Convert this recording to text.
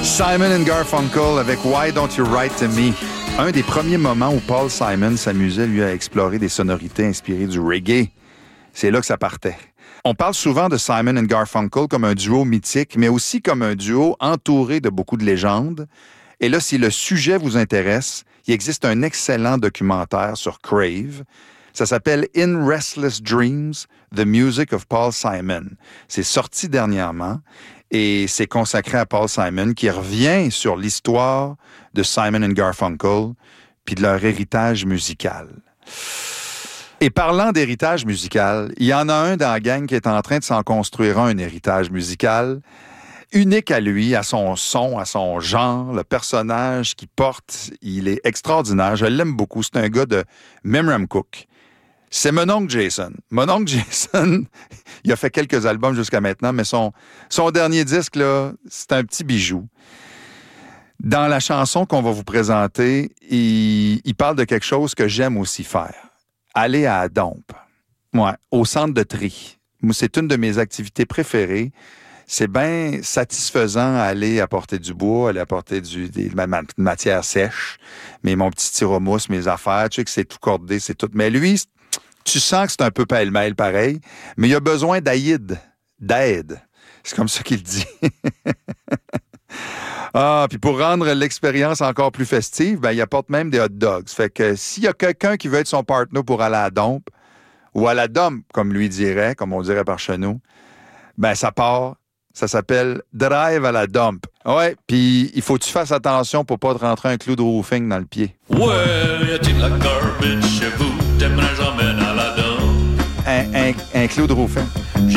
Simon and Garfunkel avec Why Don't You Write to Me? Un des premiers moments où Paul Simon s'amusait, lui, à explorer des sonorités inspirées du reggae. C'est là que ça partait. On parle souvent de Simon and Garfunkel comme un duo mythique, mais aussi comme un duo entouré de beaucoup de légendes. Et là, si le sujet vous intéresse, il existe un excellent documentaire sur Crave. Ça s'appelle In Restless Dreams, The Music of Paul Simon. C'est sorti dernièrement et c'est consacré à Paul Simon qui revient sur l'histoire de Simon and Garfunkel puis de leur héritage musical. Et parlant d'héritage musical, il y en a un dans la gang qui est en train de s'en construire un héritage musical unique à lui, à son son, à son genre. Le personnage qu'il porte, il est extraordinaire. Je l'aime beaucoup. C'est un gars de Memram Cook. C'est mon oncle Jason. Mon oncle Jason, il a fait quelques albums jusqu'à maintenant, mais son dernier disque, là, c'est un petit bijou. Dans la chanson qu'on va vous présenter, il parle de quelque chose que j'aime aussi faire. Aller à la dompe. Ouais, au centre de tri. Moi, c'est une de mes activités préférées. C'est bien satisfaisant aller apporter du bois, aller apporter des matières sèches, mais mon petit tyromousse, mes affaires, tu sais que c'est tout cordé, c'est tout. Mais lui, tu sens que c'est un peu pêle-mêle pareil, mais il a besoin d'aide. C'est comme ça qu'il dit. Ah, puis pour rendre l'expérience encore plus festive, ben il apporte même des hot dogs. Fait que s'il y a quelqu'un qui veut être son partenaire pour aller à la dompe, ou à la dompe, comme lui dirait, comme on dirait par chez nous, ben ça part. Ça s'appelle Drive à la dump. Ouais, puis il faut que tu fasses attention pour pas te rentrer un clou de roofing dans le pied. Well, y a-t-il la garbage chez vous? T'aimerais j'emmène à la dump? Un clou de roofing.